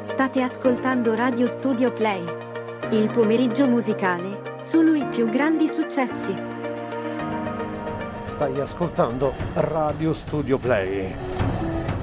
State ascoltando Radio Studio Play. Il pomeriggio musicale, solo i più grandi successi. Stai ascoltando Radio Studio Play.